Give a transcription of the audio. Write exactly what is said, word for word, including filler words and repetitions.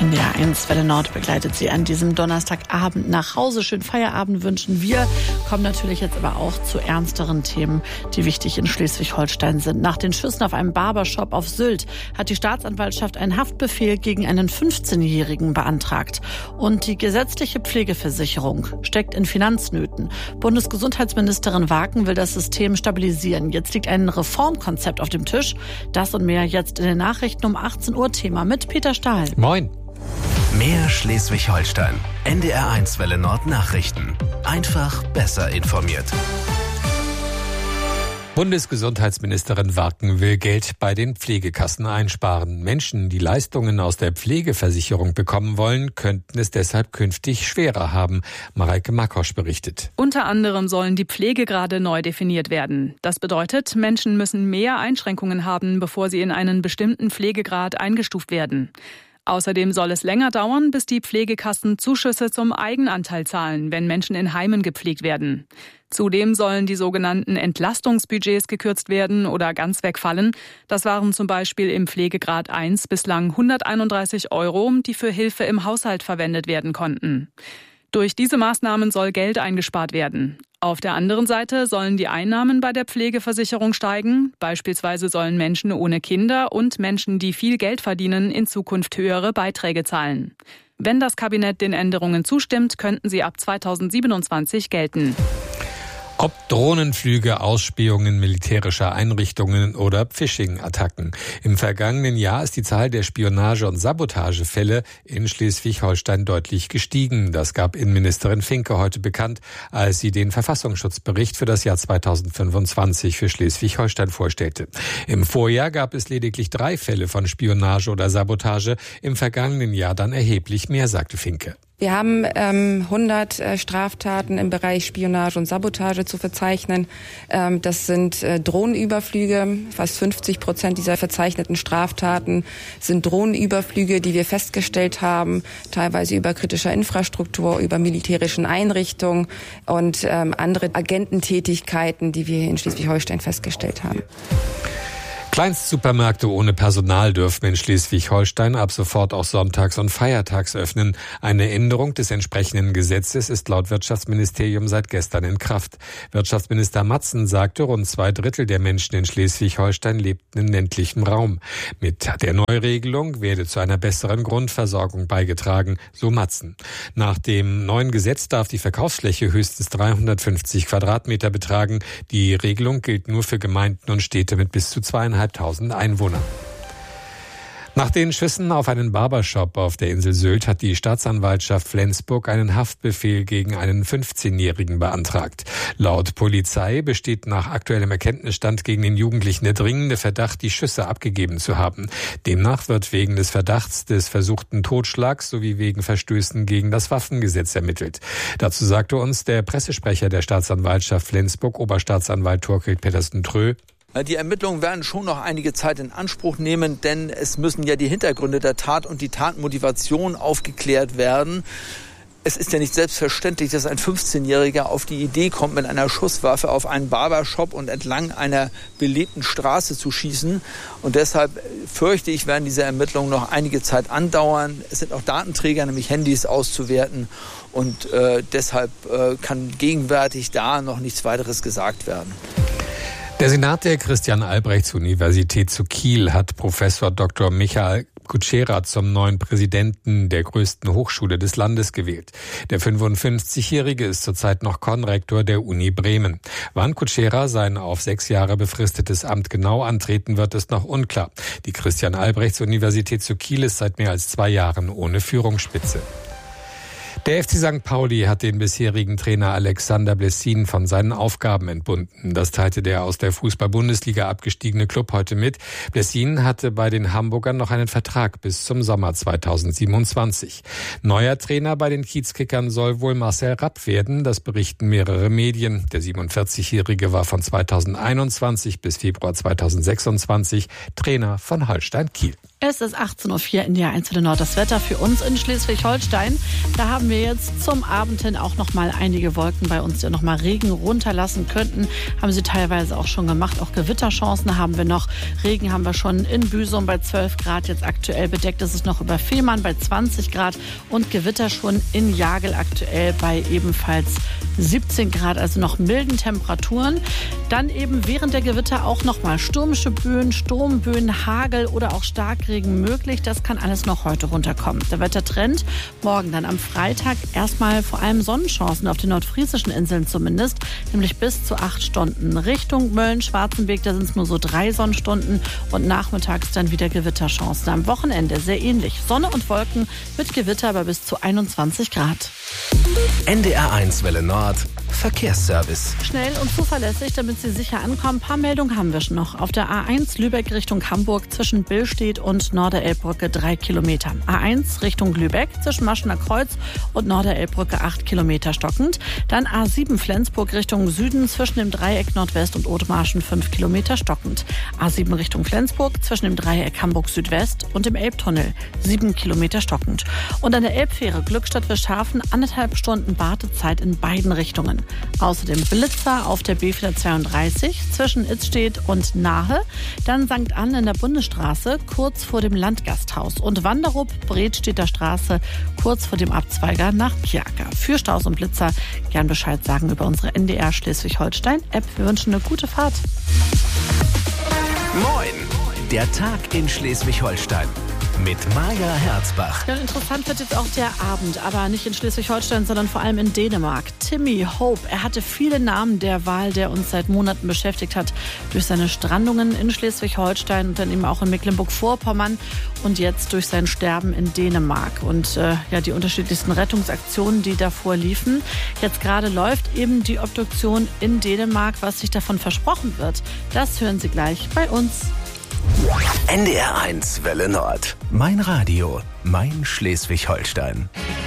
In der eins Welle Nord begleitet Sie an diesem Donnerstagabend nach Hause. Schönen Feierabend wünschen wir. Kommen natürlich jetzt aber auch zu ernsteren Themen, die wichtig in Schleswig-Holstein sind. Nach den Schüssen auf einem Barbershop auf Sylt hat die Staatsanwaltschaft einen Haftbefehl gegen einen fünfzehnjährigen beantragt. Und die gesetzliche Pflegeversicherung steckt in Finanznöten. Bundesgesundheitsministerin Waken will das System stabilisieren. Jetzt liegt ein Reformkonzept auf dem Tisch. Das und mehr jetzt in den Nachrichten um achtzehn Uhr. Thema mit Peter Stahl. Moin. Mehr Schleswig-Holstein. N D R eins Welle Nord Nachrichten. Einfach besser informiert. Bundesgesundheitsministerin Waken will Geld bei den Pflegekassen einsparen. Menschen, die Leistungen aus der Pflegeversicherung bekommen wollen, könnten es deshalb künftig schwerer haben. Mareike Makosch berichtet. Unter anderem sollen die Pflegegrade neu definiert werden. Das bedeutet, Menschen müssen mehr Einschränkungen haben, bevor sie in einen bestimmten Pflegegrad eingestuft werden. Außerdem soll es länger dauern, bis die Pflegekassen Zuschüsse zum Eigenanteil zahlen, wenn Menschen in Heimen gepflegt werden. Zudem sollen die sogenannten Entlastungsbudgets gekürzt werden oder ganz wegfallen. Das waren zum Beispiel im Pflegegrad eins bislang hunderteinunddreißig Euro, die für Hilfe im Haushalt verwendet werden konnten. Durch diese Maßnahmen soll Geld eingespart werden. Auf der anderen Seite sollen die Einnahmen bei der Pflegeversicherung steigen. Beispielsweise sollen Menschen ohne Kinder und Menschen, die viel Geld verdienen, in Zukunft höhere Beiträge zahlen. Wenn das Kabinett den Änderungen zustimmt, könnten sie ab zweitausendsiebenundzwanzig gelten. Ob Drohnenflüge, Ausspähungen militärischer Einrichtungen oder Phishing-Attacken. Im vergangenen Jahr ist die Zahl der Spionage- und Sabotagefälle in Schleswig-Holstein deutlich gestiegen. Das gab Innenministerin Finke heute bekannt, als sie den Verfassungsschutzbericht für das Jahr zweitausendfünfundzwanzig für Schleswig-Holstein vorstellte. Im Vorjahr gab es lediglich drei Fälle von Spionage oder Sabotage, im vergangenen Jahr dann erheblich mehr, sagte Finke. Wir haben ähm, hundert äh, Straftaten im Bereich Spionage und Sabotage zu verzeichnen. Ähm, das sind äh, Drohnenüberflüge. Fast fünfzig Prozent dieser verzeichneten Straftaten sind Drohnenüberflüge, die wir festgestellt haben, teilweise über kritischer Infrastruktur, über militärischen Einrichtungen und ähm, andere Agententätigkeiten, die wir in Schleswig-Holstein festgestellt haben. Kleinstsupermärkte ohne Personal dürfen in Schleswig-Holstein ab sofort auch sonntags und feiertags öffnen. Eine Änderung des entsprechenden Gesetzes ist laut Wirtschaftsministerium seit gestern in Kraft. Wirtschaftsminister Matzen sagte, rund zwei Drittel der Menschen in Schleswig-Holstein lebten in ländlichem Raum. Mit der Neuregelung werde zu einer besseren Grundversorgung beigetragen, so Matzen. Nach dem neuen Gesetz darf die Verkaufsfläche höchstens dreihundertfünfzig Quadratmeter betragen. Die Regelung gilt nur für Gemeinden und Städte mit bis zu zweieinhalbtausend Einwohnern. Nach den Schüssen auf einen Barbershop auf der Insel Sylt hat die Staatsanwaltschaft Flensburg einen Haftbefehl gegen einen fünfzehnjährigen beantragt. Laut Polizei besteht nach aktuellem Erkenntnisstand gegen den Jugendlichen der dringende Verdacht, die Schüsse abgegeben zu haben. Demnach wird wegen des Verdachts des versuchten Totschlags sowie wegen Verstößen gegen das Waffengesetz ermittelt. Dazu sagte uns der Pressesprecher der Staatsanwaltschaft Flensburg, Oberstaatsanwalt Torkild Petersen-Trö: Die Ermittlungen werden schon noch einige Zeit in Anspruch nehmen, denn es müssen ja die Hintergründe der Tat und die Tatmotivation aufgeklärt werden. Es ist ja nicht selbstverständlich, dass ein fünfzehnjähriger auf die Idee kommt, mit einer Schusswaffe auf einen Barbershop und entlang einer belebten Straße zu schießen. Und deshalb fürchte ich, werden diese Ermittlungen noch einige Zeit andauern. Es sind auch Datenträger, nämlich Handys, auszuwerten. Und äh, deshalb äh, kann gegenwärtig da noch nichts weiteres gesagt werden. Der Senat der Christian-Albrechts-Universität zu Kiel hat Professor Doktor Michael Kutschera zum neuen Präsidenten der größten Hochschule des Landes gewählt. Der fünfundfünfzigjährige ist zurzeit noch Konrektor der Uni Bremen. Wann Kutschera sein auf sechs Jahre befristetes Amt genau antreten wird, ist noch unklar. Die Christian-Albrechts-Universität zu Kiel ist seit mehr als zwei Jahren ohne Führungsspitze. Der F C Sankt Pauli hat den bisherigen Trainer Alexander Blessin von seinen Aufgaben entbunden. Das teilte der aus der Fußball-Bundesliga abgestiegene Klub heute mit. Blessin hatte bei den Hamburgern noch einen Vertrag bis zum Sommer zweitausendsiebenundzwanzig. Neuer Trainer bei den Kiezkickern soll wohl Marcel Rapp werden, das berichten mehrere Medien. Der siebenundvierzigjährige war von zweitausendeinundzwanzig bis Februar zweitausendsechsundzwanzig Trainer von Holstein Kiel. Es ist achtzehn Uhr vier in der eins Welle Nord. Das Wetter für uns in Schleswig-Holstein. Da haben wir jetzt zum Abend hin auch noch mal einige Wolken bei uns, die noch mal Regen runterlassen könnten. Haben sie teilweise auch schon gemacht. Auch Gewitterchancen haben wir noch. Regen haben wir schon in Büsum bei zwölf Grad. Jetzt aktuell bedeckt ist es noch über Fehmarn bei zwanzig Grad. Und Gewitter schon in Jagel aktuell bei ebenfalls siebzehn Grad. Also noch milden Temperaturen. Dann eben während der Gewitter auch noch mal stürmische Böen, Sturmböen, Hagel oder auch Starkregen möglich. Das kann alles noch heute runterkommen. Der Wettertrend morgen dann am Freitag erstmal vor allem Sonnenchancen auf den nordfriesischen Inseln zumindest, nämlich bis zu acht Stunden. Richtung Mölln, Schwarzenberg, da sind es nur so drei Sonnenstunden und nachmittags dann wieder Gewitterchancen. Am Wochenende sehr ähnlich. Sonne und Wolken mit Gewitter aber bis zu einundzwanzig Grad. N D R eins Welle Nord Verkehrsservice. Schnell und zuverlässig, damit Sie sicher ankommen. Ein paar Meldungen haben wir schon noch. Auf der A eins Lübeck Richtung Hamburg zwischen Billstedt und Norderelbbrücke drei Kilometer. A eins Richtung Lübeck zwischen Maschener Kreuz und Norderelbbrücke acht Kilometer stockend. Dann A sieben Flensburg Richtung Süden zwischen dem Dreieck Nordwest und Othmarschen fünf Kilometer stockend. A sieben Richtung Flensburg zwischen dem Dreieck Hamburg Südwest und dem Elbtunnel sieben Kilometer stockend. Und an der Elbfähre Glückstadt-Wischhafen anderthalb Stunden Wartezeit in beiden Richtungen. Außerdem Blitzer auf der B vierhundertzweiunddreißig zwischen Itzstedt und Nahe. Dann Sankt Ann in der Bundesstraße kurz vor dem Landgasthaus. Und Wanderup, Bredstedter Straße kurz vor dem Abzweiger nach Kiaker. Für Staus und Blitzer gern Bescheid sagen über unsere N D R Schleswig-Holstein-App. Wir wünschen eine gute Fahrt. Moin, der Tag in Schleswig-Holstein. Mit Maja Herzbach. Ja, interessant wird jetzt auch der Abend, aber nicht in Schleswig-Holstein, sondern vor allem in Dänemark. Timmy Hope, er hatte viele Namen der Wahl, der uns seit Monaten beschäftigt hat, durch seine Strandungen in Schleswig-Holstein und dann eben auch in Mecklenburg-Vorpommern und jetzt durch sein Sterben in Dänemark und äh, ja die unterschiedlichsten Rettungsaktionen, die davor liefen. Jetzt gerade läuft eben die Obduktion in Dänemark, was sich davon versprochen wird. Das hören Sie gleich bei uns. N D R eins Welle Nord. Mein Radio, mein Schleswig-Holstein.